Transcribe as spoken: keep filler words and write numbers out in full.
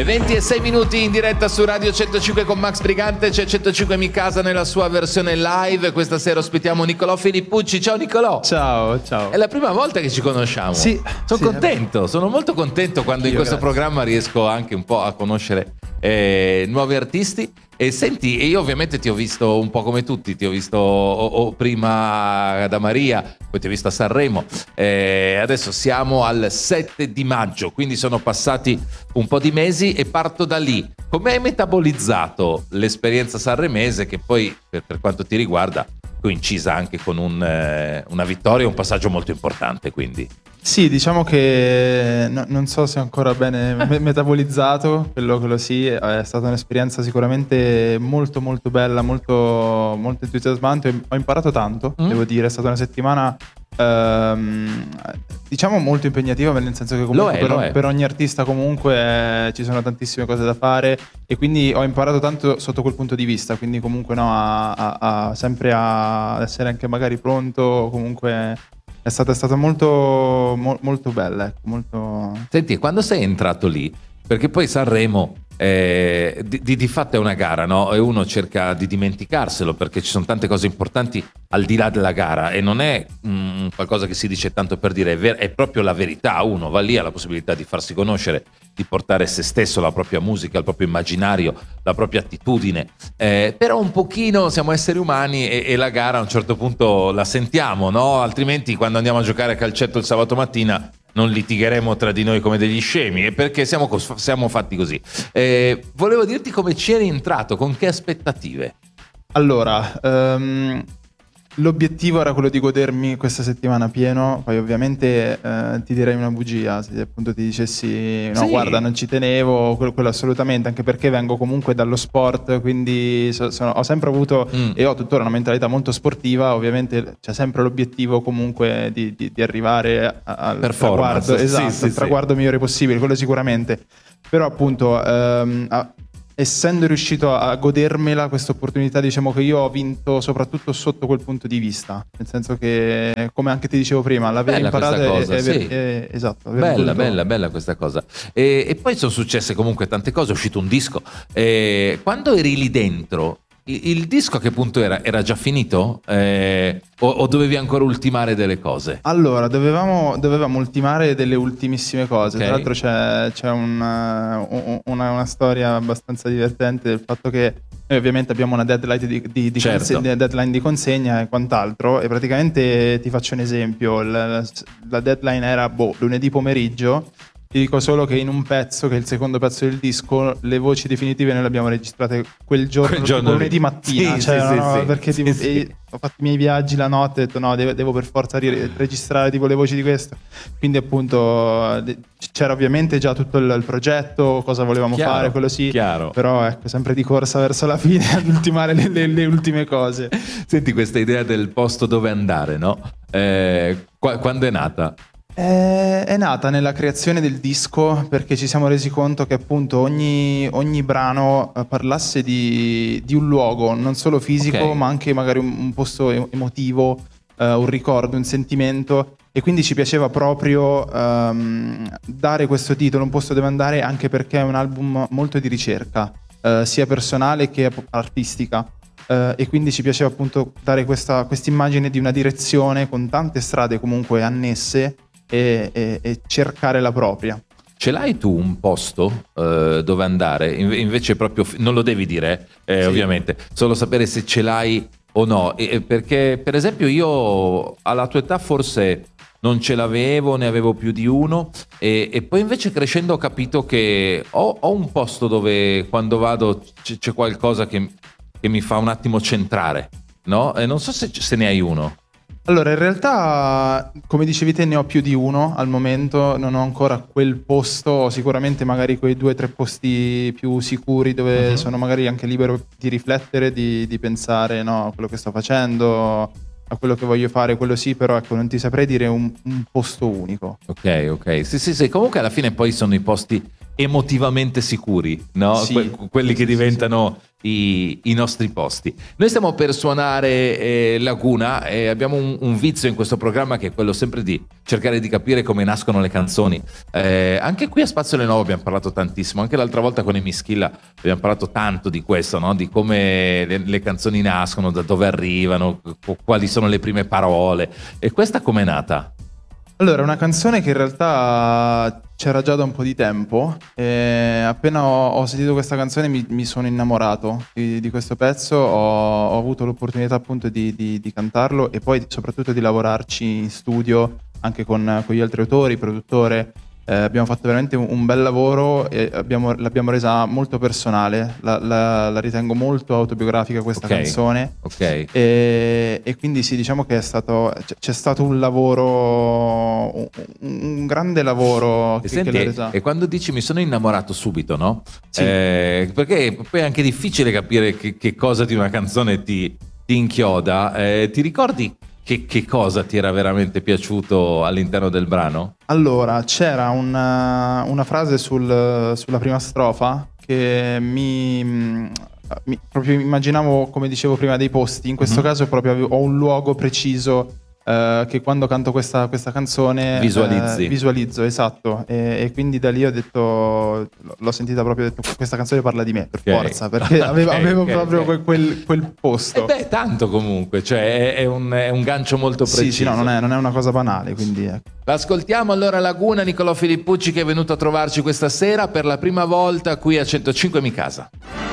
Le venti e sei minuti in diretta su Radio centocinque con Max Brigante. C'è centocinque Mi Casa nella sua versione live. Questa sera ospitiamo Nicolò Filippucci. Ciao Nicolò. Ciao, ciao. È la prima volta che ci conosciamo. Sì. Sono sì, contento, sono molto contento quando in questo grazie. programma riesco anche un po' a conoscere eh, nuovi artisti. E senti, e io ovviamente ti ho visto un po' come tutti, ti ho visto o, o prima da Maria, poi ti ho visto a Sanremo, eh, adesso siamo al sette di maggio, quindi sono passati un po' di mesi e parto da lì. Come hai metabolizzato l'esperienza sanremese che poi, per, per quanto ti riguarda, coincisa anche con un, eh, una vittoria e un passaggio molto importante, quindi? Sì, diciamo che no, non so se ho ancora bene me- metabolizzato, quello, quello sì, è stata un'esperienza sicuramente molto molto bella, molto, molto entusiasmante, ho imparato tanto, mm. devo dire, è stata una settimana ehm, diciamo molto impegnativa, nel senso che comunque lo è, per, lo è. per ogni artista comunque eh, ci sono tantissime cose da fare e quindi ho imparato tanto sotto quel punto di vista, quindi comunque no, a, a, a sempre a, ad essere anche magari pronto, comunque... È stata, è stata molto, mo, molto bella, ecco, molto... Senti, quando sei entrato lì, perché poi Sanremo eh, di, di, di fatto è una gara, no? E uno cerca di dimenticarselo perché ci sono tante cose importanti al di là della gara e non è mm, qualcosa che si dice tanto per dire, è, ver- è proprio la verità. Uno va lì, ha la possibilità di farsi conoscere, di portare se stesso, la propria musica, il proprio immaginario, la propria attitudine, eh, però un pochino siamo esseri umani e, e la gara a un certo punto la sentiamo, no? Altrimenti quando andiamo a giocare a calcetto il sabato mattina non litigheremo tra di noi come degli scemi, e perché siamo, cos- siamo fatti così. Eh, volevo dirti come ci eri entrato, con che aspettative? Allora, um, l'obiettivo era quello di godermi questa settimana pieno, poi ovviamente eh, ti direi una bugia se appunto ti dicessi no, sì. guarda, non ci tenevo, quello, quello assolutamente, anche perché vengo comunque dallo sport, quindi so, sono, ho sempre avuto mm. e ho tuttora una mentalità molto sportiva, ovviamente c'è sempre l'obiettivo comunque di, di, di arrivare al traguardo, esatto, sì, sì, al traguardo sì. migliore possibile, quello sicuramente, però appunto ehm, a, essendo riuscito a godermela questa opportunità, diciamo che io ho vinto soprattutto sotto quel punto di vista, nel senso che, come anche ti dicevo prima, l'aver bella imparato cosa, è, è, sì. è, è esatto, aver bella voluto... bella bella questa cosa, e, e poi sono successe comunque tante cose, è uscito un disco, e quando eri lì dentro il, il disco a che punto era? Era già finito? Eh, o, o dovevi ancora ultimare delle cose? Allora, dovevamo, dovevamo ultimare delle ultimissime cose. Okay. Tra l'altro c'è, c'è una, una, una storia abbastanza divertente del fatto che noi ovviamente abbiamo una deadline di, di, di, certo. consegna, deadline di consegna e quant'altro, e praticamente ti faccio un esempio, la, la deadline era boh, lunedì pomeriggio. Ti dico solo che in un pezzo, che è il secondo pezzo del disco, le voci definitive noi le abbiamo registrate quel giorno, quel giorno lunedì mattina, sì, cioè, sì, no, sì, no, perché sì, tipo, sì. ho fatto i miei viaggi la notte, ho detto no, devo, devo per forza ri- registrare tipo le voci di questo, quindi appunto c'era ovviamente già tutto il, il progetto, cosa volevamo chiaro, fare, quello sì, chiaro. Però ecco, sempre di corsa verso la fine ad ultimare le, le, le ultime cose. Senti, questa idea del posto dove andare, no? Eh, qu- quando è nata? È, è nata nella creazione del disco, perché ci siamo resi conto che appunto ogni, ogni brano parlasse di, di un luogo, non solo fisico, okay. ma anche magari un, un posto emotivo, uh, un ricordo, un sentimento, e quindi ci piaceva proprio um, dare questo titolo, Un posto dove andare, anche perché è un album molto di ricerca, uh, sia personale che artistica. Uh, e quindi ci piaceva appunto dare questa immagine di una direzione con tante strade comunque annesse, E, e, e cercare la propria. Ce l'hai tu un posto uh, dove andare? In- invece proprio f- non lo devi dire, eh, sì. ovviamente, solo sapere se ce l'hai o no, e- perché per esempio io alla tua età forse non ce l'avevo, ne avevo più di uno, e, e poi invece crescendo ho capito che ho, ho un posto dove quando vado c- c'è qualcosa che, che mi fa un attimo centrare, no? E non so se, se ne hai uno. Allora, in realtà, come dicevi te, ne ho più di uno al momento, non ho ancora quel posto, ho sicuramente magari quei due o tre posti più sicuri dove uh-huh. sono magari anche libero di riflettere, di, di pensare, no, a quello che sto facendo, a quello che voglio fare, quello sì, però ecco, non ti saprei dire un, un posto unico. Ok, ok, sì, sì, sì, comunque alla fine poi sono i posti emotivamente sicuri, no? Sì, Que- quelli che sì, diventano i, i nostri posti. Noi stiamo per suonare eh, Laguna e abbiamo un, un vizio in questo programma che è quello sempre di cercare di capire come nascono le canzoni. Eh, anche qui a Spazio Lenovo abbiamo parlato tantissimo, anche l'altra volta con Emischilla abbiamo parlato tanto di questo, no? Di come le, le canzoni nascono, da dove arrivano, quali sono le prime parole. E questa com'è nata? Allora, è una canzone che in realtà c'era già da un po' di tempo e appena ho, ho sentito questa canzone mi, mi sono innamorato di, di questo pezzo, ho, ho avuto l'opportunità appunto di, di, di cantarlo e poi soprattutto di lavorarci in studio anche con, con gli altri autori, produttore. Eh, abbiamo fatto veramente un, un bel lavoro e abbiamo, l'abbiamo resa molto personale, la, la, la ritengo molto autobiografica questa Ok, canzone. ok. E, e quindi sì, diciamo che è stato, c'è, c'è stato un lavoro, un, un grande lavoro E che, senti, che l'ha resa. e quando dici mi sono innamorato subito, no? Sì. Eh, perché poi è anche difficile capire che, che cosa di una canzone ti, ti inchioda. Eh, ti ricordi che, che cosa ti era veramente piaciuto all'interno del brano? Allora, c'era una, una frase sul- sulla prima strofa che mi, mi- proprio immaginavo, come dicevo prima, dei posti. In questo Mhm. caso proprio avevo- ho un luogo preciso eh, che quando canto questa, questa canzone Visualizzi. eh, visualizzo, esatto. E, e quindi da lì ho detto, l'ho sentita proprio, ho detto questa canzone parla di me per Ok. forza, perché avevo, Ok, avevo ok, proprio ok. quel, quel- quel posto. E beh, tanto comunque, cioè è, è un, è un gancio molto preciso. Sì, sì, no, non è, non è una cosa banale, quindi ecco. Ascoltiamo allora Laguna, Nicolò Filippucci che è venuto a trovarci questa sera per la prima volta qui a centocinque Mi Casa.